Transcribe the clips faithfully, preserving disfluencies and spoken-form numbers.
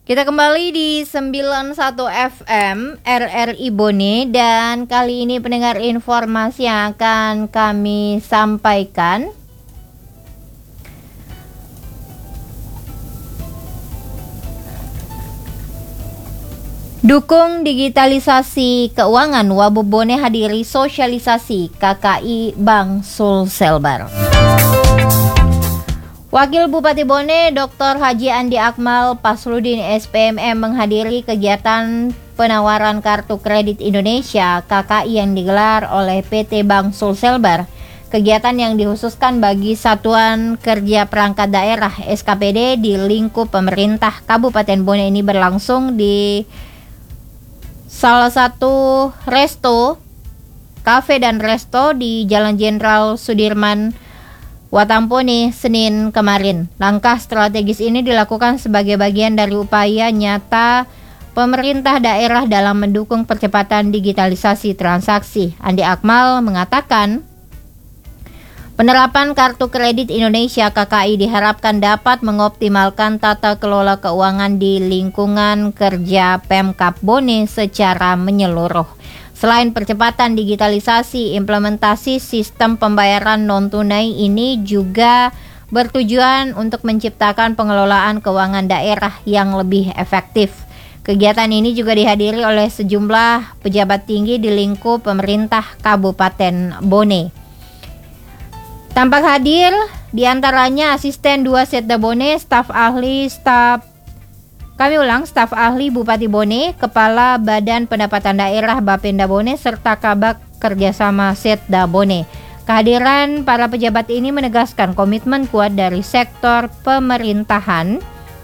Kita kembali di sembilan puluh satu F M R R I Bone dan kali ini pendengar informasi yang akan kami sampaikan. Dukung digitalisasi keuangan, Wabub Bone hadiri sosialisasi K K I Bank Sulselbar. Wakil Bupati Bone Doktor Haji Andi Akmal Pasrudin S P M M menghadiri kegiatan penawaran kartu kredit Indonesia K K I yang digelar oleh P T Bank Sulselbar. Kegiatan yang dikhususkan bagi Satuan Kerja Perangkat Daerah S K P D di lingkup pemerintah Kabupaten Bone ini berlangsung di salah satu resto, kafe dan resto di Jalan Jenderal Sudirman Watampone, Senin kemarin. Langkah strategis ini dilakukan sebagai bagian dari upaya nyata pemerintah daerah dalam mendukung percepatan digitalisasi transaksi. Andi Akmal mengatakan, penerapan kartu kredit Indonesia K K I diharapkan dapat mengoptimalkan tata kelola keuangan di lingkungan kerja Pemkab Bone secara menyeluruh. Selain percepatan digitalisasi, implementasi sistem pembayaran non-tunai ini juga bertujuan untuk menciptakan pengelolaan keuangan daerah yang lebih efektif. Kegiatan ini juga dihadiri oleh sejumlah pejabat tinggi di lingkup pemerintah Kabupaten Bone. Tampak hadir diantaranya asisten dua Setda Bone, staf ahli, staf Kami ulang, staf ahli Bupati Bone, Kepala Badan Pendapatan Daerah Bapenda Bone, serta Kabak Kerjasama Setda Bone. Kehadiran para pejabat ini menegaskan komitmen kuat dari sektor pemerintahan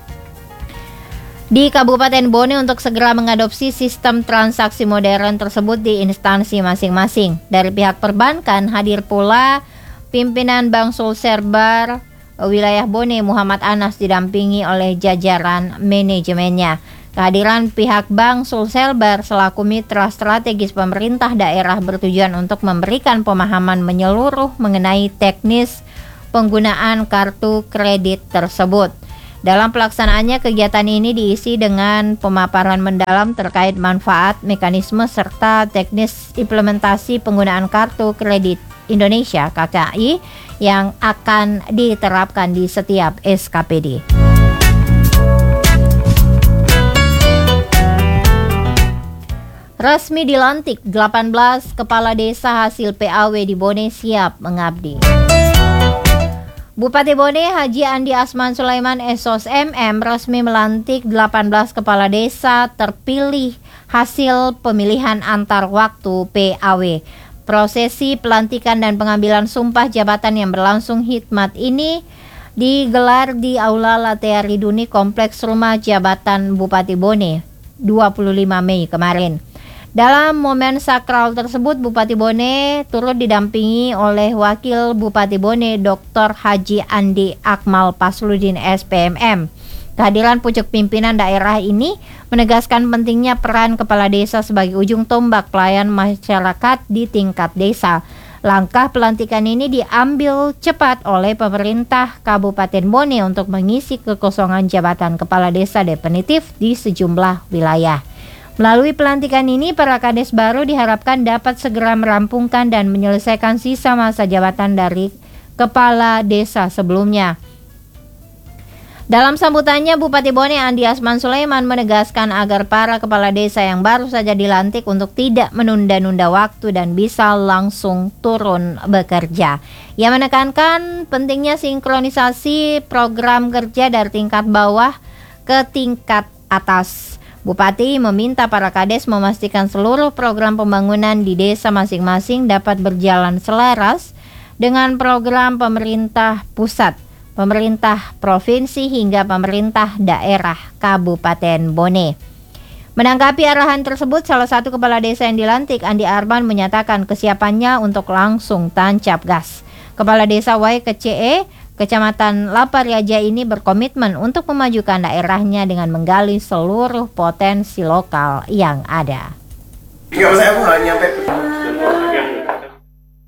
di Kabupaten Bone untuk segera mengadopsi sistem transaksi modern tersebut di instansi masing-masing. Dari pihak perbankan hadir pula pimpinan Bank Sulselbar wilayah Bone Muhammad Anas didampingi oleh jajaran manajemennya. Kehadiran pihak Bank Sulselbar selaku mitra strategis pemerintah daerah bertujuan untuk memberikan pemahaman menyeluruh mengenai teknis penggunaan kartu kredit tersebut. Dalam pelaksanaannya, kegiatan ini diisi dengan pemaparan mendalam terkait manfaat, mekanisme, serta teknis implementasi penggunaan kartu kredit Indonesia K K I yang akan diterapkan di setiap S K P D. Resmi dilantik delapan belas kepala desa hasil P A W di Bone siap mengabdi. Bupati Bone Haji Andi Asman Sulaiman S O S M M resmi melantik delapan belas kepala desa terpilih hasil pemilihan antar waktu P A W. Prosesi pelantikan dan pengambilan sumpah jabatan yang berlangsung hikmat ini digelar di Aula Latea Riduni Kompleks Rumah Jabatan Bupati Bone dua puluh lima Mei kemarin. Dalam momen sakral tersebut, Bupati Bone turut didampingi oleh Wakil Bupati Bone Doktor Haji Andi Akmal Pasrudin S P M M. Kehadiran pucuk pimpinan daerah ini menegaskan pentingnya peran kepala desa sebagai ujung tombak pelayan masyarakat di tingkat desa. Langkah pelantikan ini diambil cepat oleh pemerintah Kabupaten Bone untuk mengisi kekosongan jabatan kepala desa definitif di sejumlah wilayah. Melalui pelantikan ini, para kades baru diharapkan dapat segera merampungkan dan menyelesaikan sisa masa jabatan dari kepala desa sebelumnya. Dalam sambutannya, Bupati Bone Andi Asman Sulaiman menegaskan agar para kepala desa yang baru saja dilantik untuk tidak menunda-nunda waktu dan bisa langsung turun bekerja. Ia menekankan pentingnya sinkronisasi program kerja dari tingkat bawah ke tingkat atas. Bupati meminta para kades memastikan seluruh program pembangunan di desa masing-masing dapat berjalan selaras dengan program pemerintah pusat, pemerintah provinsi hingga pemerintah daerah Kabupaten Bone. Menanggapi arahan tersebut, salah satu kepala desa yang dilantik, Andi Arman, menyatakan kesiapannya untuk langsung tancap gas. Kepala desa Y K C E Kecamatan Lapariaja ini berkomitmen untuk memajukan daerahnya dengan menggali seluruh potensi lokal yang ada. Enggak usah, aku nggak nyampe.